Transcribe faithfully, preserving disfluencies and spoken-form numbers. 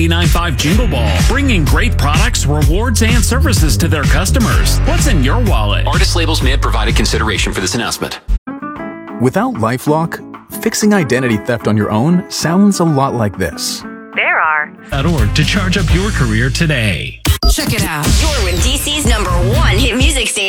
ninety-nine point five Jingle Ball, bringing great products, rewards, and services to their customers. What's in your wallet? Artist Labels may have provided consideration for this announcement. Without LifeLock, fixing identity theft on your own sounds a lot like this. There are. .org to charge up your career today. Check it out. You're with D C's number one hit music station.